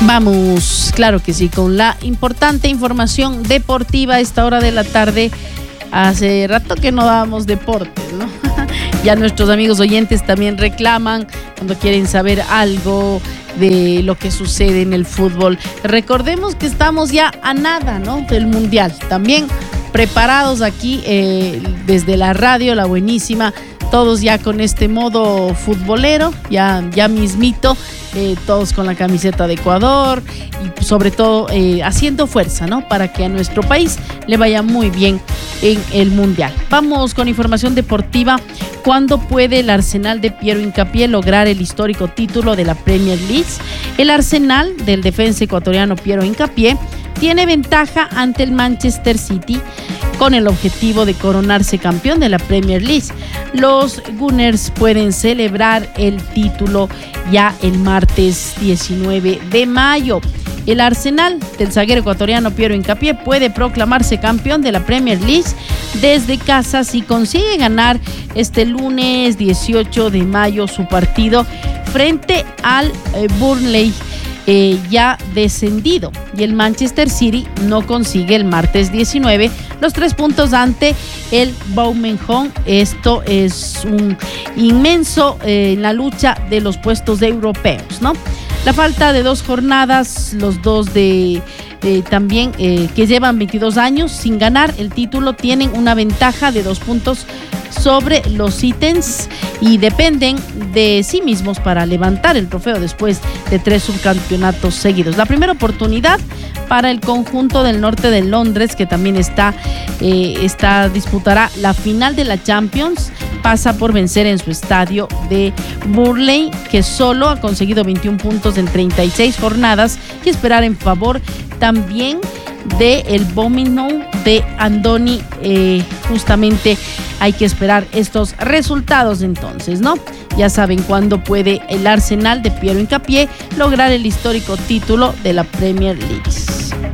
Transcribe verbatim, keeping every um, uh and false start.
Vamos, claro que sí, con la importante información deportiva a esta hora de la tarde. Hace rato que no dábamos deportes, ¿no? Ya nuestros amigos oyentes también reclaman cuando quieren saber algo de lo que sucede en el fútbol. Recordemos que estamos ya a nada, ¿no?, del Mundial. También preparados aquí eh, desde la radio, la buenísima, todos ya con este modo futbolero, ya, ya mismito, eh, todos con la camiseta de Ecuador y sobre todo eh, haciendo fuerza, ¿no?, para que a nuestro país le vaya muy bien en el Mundial. Vamos con información deportiva. ¿Cuándo puede el Arsenal de Piero Hincapié lograr el histórico título de la Premier League? El Arsenal del defensa ecuatoriano Piero Hincapié tiene ventaja ante el Manchester City con el objetivo de coronarse campeón de la Premier League. Los Gunners pueden celebrar el título ya el martes diecinueve de mayo. El Arsenal del zaguero ecuatoriano Piero Hincapié puede proclamarse campeón de la Premier League desde casa si consigue ganar este lunes dieciocho de mayo su partido frente al eh, Burnley, eh, ya descendido, y el Manchester City no consigue el martes diecinueve los tres puntos ante el Birmingham. Esto es un inmenso eh, en la lucha de los puestos europeos, ¿no? La falta de dos jornadas, los dos de eh, también eh, que llevan veintidós años sin ganar el título tienen una ventaja de dos puntos sobre los ítems y dependen de sí mismos para levantar el trofeo después de tres subcampeonatos seguidos. La primera oportunidad para el conjunto del norte de Londres, que también está, eh, está disputará la final de la Champions, pasa por vencer en su estadio de Burnley, que solo ha conseguido veintiún puntos en treinta y seis jornadas, y esperar en favor también de el Birmingham de Andoni. Eh, justamente hay que esperar estos resultados entonces, ¿no? Ya saben cuándo puede el Arsenal de Piero Hincapié lograr el histórico título de la Premier League.